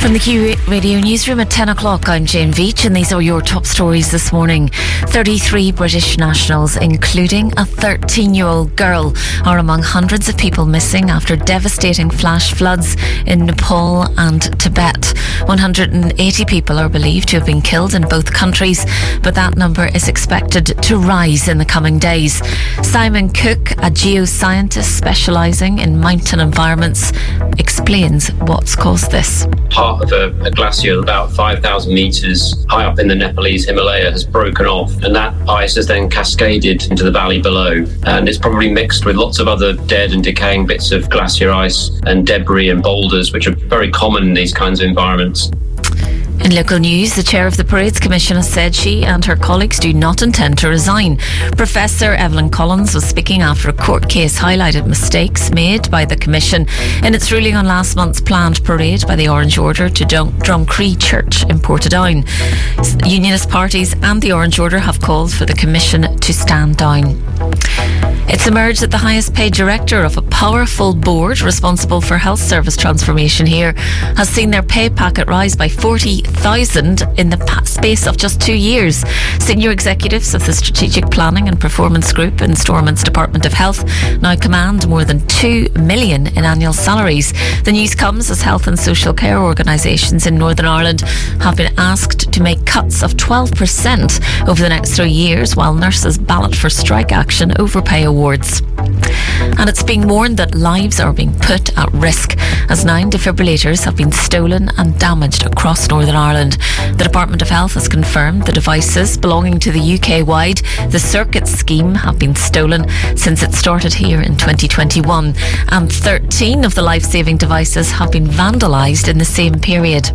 From the Q Radio Newsroom at 10 o'clock, I'm Jane Veach, and these are your top stories this morning. 33 British nationals, including a 13-year-old girl, are among hundreds of people missing after devastating flash floods in Nepal and Tibet. 180 people are believed to have been killed in both countries, but that number is expected to rise in the coming days. Simon Cook, a geoscientist specialising in mountain environments, explains what's caused this. Part of a glacier about 5,000 metres high up in the Nepalese Himalaya has broken off, and that ice has then cascaded into the valley below, and it's probably mixed with lots of other dead and decaying bits of glacier ice and debris and boulders, which are very common in these kinds of environments. In local news, the chair of the Parades Commission has said she and her colleagues do not intend to resign. Professor Evelyn Collins was speaking after a court case highlighted mistakes made by the Commission in its ruling on last month's planned parade by the Orange Order to Drumcree Church in Portadown. Unionist parties and the Orange Order have called for the Commission to stand down. It's emerged that the highest paid director of a powerful board responsible for health service transformation here has seen their pay packet rise by 40,000 in the space of just 2 years. Senior executives of the Strategic Planning and Performance Group in Stormont's Department of Health now command more than $2 million in annual salaries. The news comes as health and social care organisations in Northern Ireland have been asked to make cuts of 12% over the next 3 years, while nurses ballot for strike action over pay awards. And it's being warned that lives are being put at risk as 9 defibrillators have been stolen and damaged across Northern Ireland. The Department of Health has confirmed the devices belonging to the UK-wide The Circuit scheme have been stolen since it started here in 2021, and 13 of the life-saving devices have been vandalised in the same period.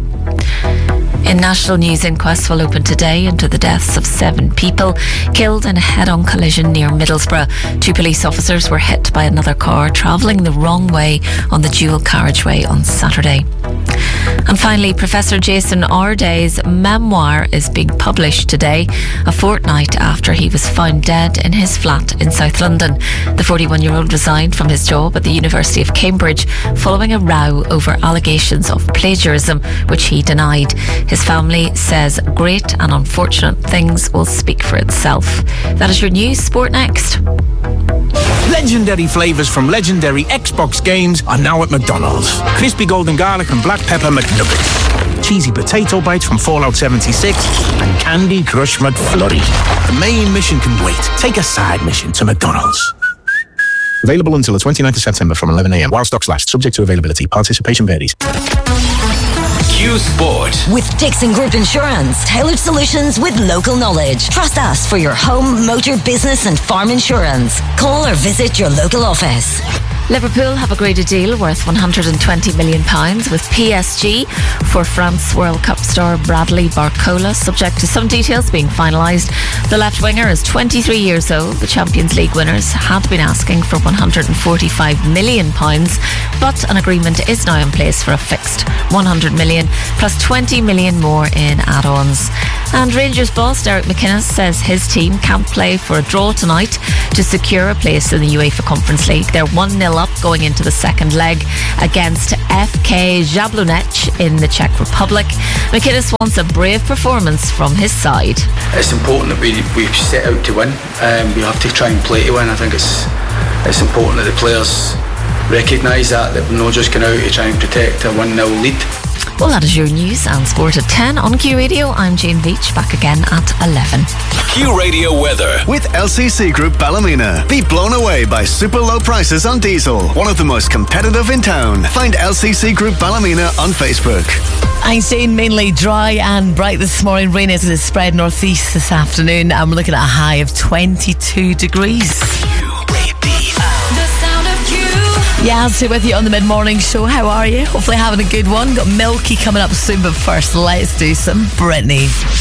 In national news, inquests will open today into the deaths of 7 people killed in a head-on collision near Middlesbrough. 2 police officers were hit by another car travelling the wrong way on the dual carriageway on Saturday. And finally, Professor Jason Arday's memoir is being published today, a fortnight after he was found dead in his flat in South London. The 41-year-old resigned from his job at the University of Cambridge following a row over allegations of plagiarism, which he denied. His family says great and unfortunate things will speak for itself. That is your news. Sport next. Legendary flavours from legendary Xbox games are now at McDonald's. Crispy golden garlic and black pepper McNuggets, cheesy potato bites from Fallout 76, and Candy Crush McFlurry. The main mission can wait. Take a side mission to McDonald's. Available until the 29th of September from 11 a.m. while stocks last. Subject to availability. Participation varies. Q Sport. With Dixon Group Insurance. Tailored solutions with local knowledge. Trust us for your home, motor, business and farm insurance. Call or visit your local office. Liverpool have agreed a deal worth £120 million with PSG for France World Cup star Bradley Barcola, subject to some details being finalised. The left winger is 23 years old. The Champions League winners had been asking for £145 million, but an agreement is now in place for a fixed £100 million plus £20 million more in add-ons. And Rangers boss Derek McInnes says his team can't play for a draw tonight to secure a place in the UEFA Conference League. They're 1-0 up going into the second leg against FK Jablonec in the Czech Republic. McInnes wants a brave performance from his side. It's important that we set out to win. We have to try and play to win. I think it's important that the players recognise that we're not just going out to try and protect a 1-0 lead. Well, that is your news and sport at 10 on Q Radio. I'm Jane Veach, back again at 11. Q Radio weather with LCC Group Ballymena. Be blown away by super low prices on diesel. One of the most competitive in town. Find LCC Group Ballymena on Facebook. I'm staying mainly dry and bright this morning. Rain is spread northeast this afternoon, and we're looking at a high of 22 degrees. Yeah, I'll stay with you on the mid-morning show. How are you? Hopefully having a good one. Got Milky coming up soon, but first, let's do some Britney.